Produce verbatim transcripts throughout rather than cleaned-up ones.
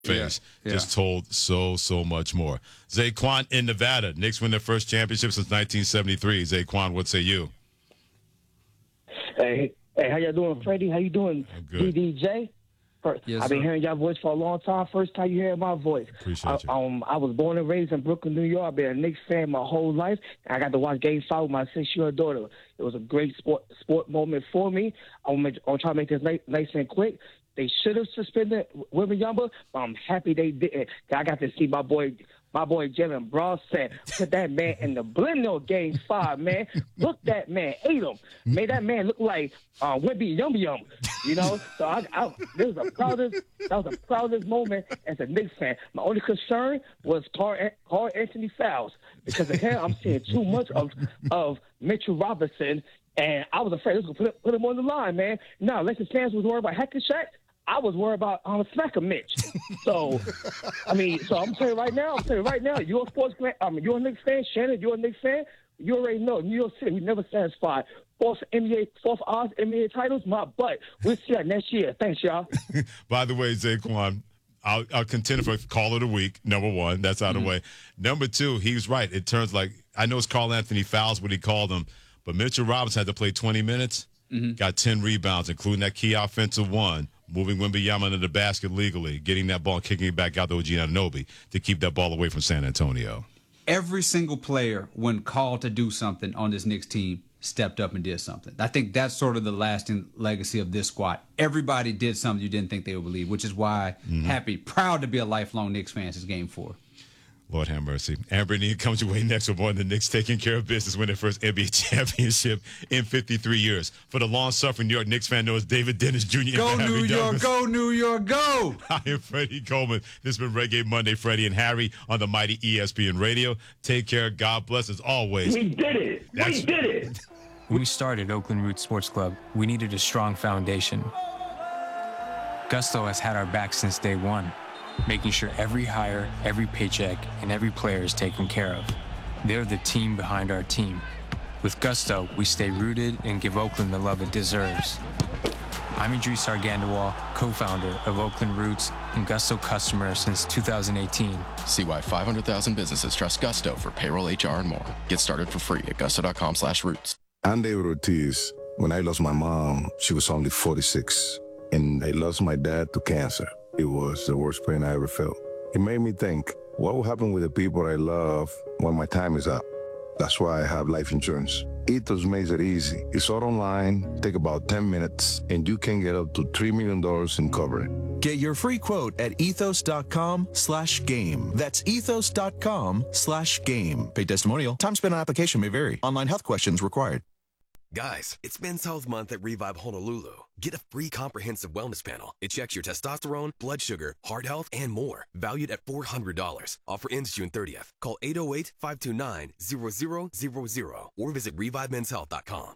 face yeah, yeah. just told so, so much more. Zaquan in Nevada. Knicks win their first championship since nineteen seventy-three. Zaquan, what say you? Hey, hey, how y'all doing, Freddie? How you doing, I'm good. D D J? First, Yes, I've been sir. hearing y'all voice for a long time. First time you hear my voice. Appreciate I, you. Um, I was born and raised in Brooklyn, New York. I've been a Knicks fan my whole life. I got to watch Game Five with my six-year-old daughter. It was a great sport sport moment for me. I'm gonna, I'm trying to make this nice, nice and quick. They should have suspended Wembanyama, but I'm happy they didn't. I got to see my boy, my boy Jalen Brunson put that man in the blender Game Five. Man, look, that man ate him. Made that man look like uh, Wemby Yum Yum. You know, so I, I this was the proudest. That was the proudest moment as a Knicks fan. My only concern was Carl, Carl Anthony Fouls because of him. I'm seeing too much of of Mitchell Robinson. And I was afraid this was going to put him on the line, man. No, unless the fans was worried about Hackett-Shack, I was worried about um, Smacker Mitch. So, I mean, so I'm telling you right now, I'm telling you right now, you're a sports fan, I mean, you're a Knicks fan, Shannon, you're a Knicks fan, you already know, New York City, we never satisfied. Fourth N B A, fourth odds N B A titles, my butt. We'll see that next year. Thanks, y'all. By the way, Zaquan, I'll, I'll contend for Call of the Week, number one. That's out of the way. Number two, he was right. It turns like, I know it's Carl Anthony Fouls, what he called them, but Mitchell Robinson had to play twenty minutes, mm-hmm. got ten rebounds, including that key offensive one, moving Wembanyama into the basket legally, getting that ball, kicking it back out to O G Anunoby to keep that ball away from San Antonio. Every single player, when called to do something on this Knicks team, stepped up and did something. I think that's sort of the lasting legacy of this squad. Everybody did something you didn't think they would believe, which is why mm-hmm. happy, proud to be a lifelong Knicks fan since Game Four. Lord have mercy. Amber Neal comes your way next with more on the Knicks taking care of business, win their first N B A championship in fifty-three years. For the long-suffering New York Knicks fan known as David Dennis Junior Go New York, Douglas. Go New York, go! I am Freddie Coleman. This has been Reggae Monday, Freddie and Harry on the mighty E S P N Radio. Take care. God bless as always. We did it. That's we did it. When we started Oakland Roots Sports Club, we needed a strong foundation. Gusto has had our back since day one, making sure every hire, every paycheck, and every player is taken care of. They're the team behind our team. With Gusto, we stay rooted and give Oakland the love it deserves. I'm Idris Argandawal, co-founder of Oakland Roots and Gusto customer since two thousand eighteen. See why five hundred thousand businesses trust Gusto for payroll, H R, and more. Get started for free at gusto.com slash roots. I'm David Ortiz. When I lost my mom, she was only forty-six, and I lost my dad to cancer. It was the worst pain I ever felt. It made me think, what will happen with the people I love when my time is up? That's why I have life insurance. Ethos makes it easy. It's all online, take about ten minutes, and you can get up to three million dollars in coverage. Get your free quote at ethos.com slash game. That's ethos.com slash game. Paid testimonial. Time spent on application may vary. Online health questions required. Guys, it's Men's Health Month at Revive Honolulu. Get a free comprehensive wellness panel. It checks your testosterone, blood sugar, heart health, and more. Valued at four hundred dollars. Offer ends June thirtieth. Call eight oh eight, five two nine, zero zero zero zero or visit revive men's health dot com.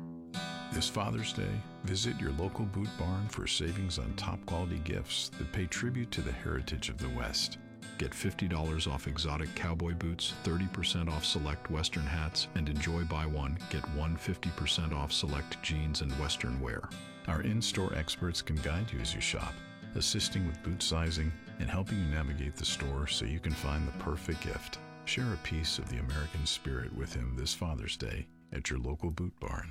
This Father's Day, visit your local Boot Barn for savings on top-quality gifts that pay tribute to the heritage of the West. Get fifty dollars off exotic cowboy boots, thirty percent off select Western hats, and enjoy buy one, get one fifty percent off select jeans and Western wear. Our in-store experts can guide you as you shop, assisting with boot sizing and helping you navigate the store so you can find the perfect gift. Share a piece of the American spirit with him this Father's Day at your local Boot Barn.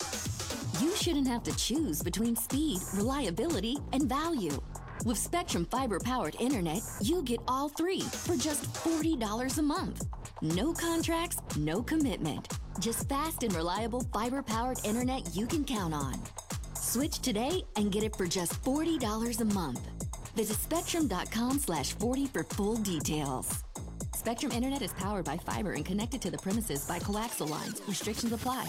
You shouldn't have to choose between speed, reliability, and value. With Spectrum fiber-powered internet, you get all three for just forty dollars a month. No contracts, no commitment. Just fast and reliable fiber-powered internet you can count on. Switch today and get it for just forty dollars a month. Visit spectrum.com slash 40 for full details. Spectrum Internet is powered by fiber and connected to the premises by coaxial lines. Restrictions apply.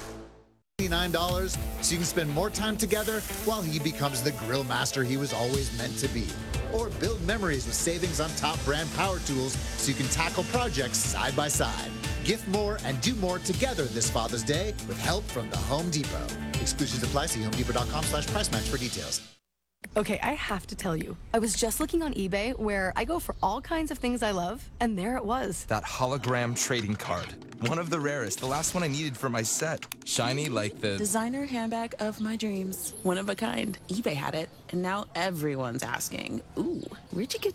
nine dollars so you can spend more time together while he becomes the grill master he was always meant to be. Or build memories with savings on top brand power tools so you can tackle projects side by side. Gift more and do more together this Father's Day with help from the Home Depot. Exclusions apply. See homedepot.com slash price match for details. Okay, I have to tell you, I was just looking on eBay where I go for all kinds of things I love, and there it was. That hologram trading card. One of the rarest. The last one I needed for my set. Shiny like the... Designer handbag of my dreams. One of a kind. eBay had it, and now everyone's asking, ooh, where'd you get